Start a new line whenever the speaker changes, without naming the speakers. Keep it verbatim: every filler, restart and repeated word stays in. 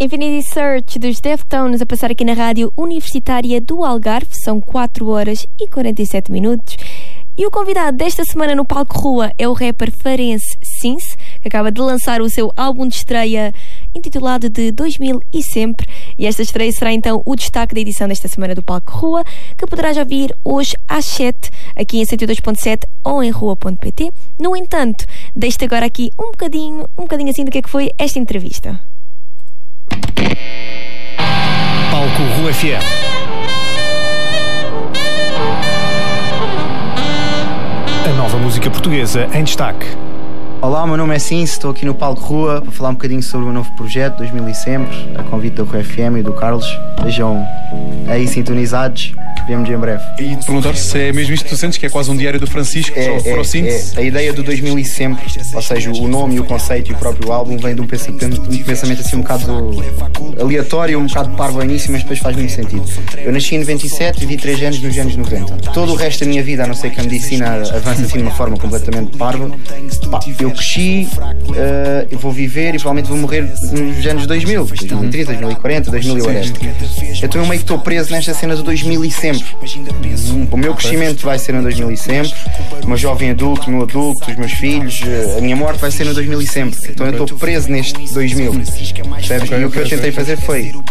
Infinity Search dos Deftones a passar aqui na Rádio Universitária do Algarve. São quatro horas e quarenta e sete minutos. E o convidado desta semana no Palco Rua é o rapper farense Cince, que acaba de lançar o seu álbum de estreia intitulado de dois mil e Sempre. E esta estreia será então o destaque da edição desta semana do Palco Rua, que poderás ouvir hoje às sete, aqui em cento e dois ponto sete ou em rua ponto pt. No entanto, deixo-te agora aqui um bocadinho, um bocadinho assim do que é que foi esta entrevista.
Palco Rua F M. A nova música portuguesa em destaque.
Olá, o meu nome é Cince, estou aqui no Palco Rua para falar um bocadinho sobre o meu novo projeto, dois mil e Sempre, a convite da Rua F M e do Carlos. Estejam aí sintonizados, vemos em breve.
E te perguntar se é mesmo isto que tu sentes, que é quase um diário do Francisco,
é,
só
é,
for Cince.
É. A ideia do dois mil e Sempre, ou seja, o nome, o conceito e o próprio álbum vem de um pensamento, um pensamento assim um bocado aleatório, um bocado parvo ao início, mas depois faz muito sentido. Eu nasci em noventa e sete, vivi três anos nos anos noventa. Todo o resto da minha vida, a não ser que a medicina avance assim de uma forma completamente parva, pá, eu cresci, uh, eu vou viver e provavelmente vou morrer nos anos dois mil, dois mil e trinta, dois mil e quarenta, dois mil e oitenta. Então eu meio que estou preso nesta cena do dois mil e Sempre. O meu crescimento vai ser no dois mil e Sempre, o meu jovem adulto, o meu adulto, os meus filhos, a minha morte vai ser no dois mil e Sempre. Então eu estou preso neste dois mil. Percebes? E o que eu tentei fazer foi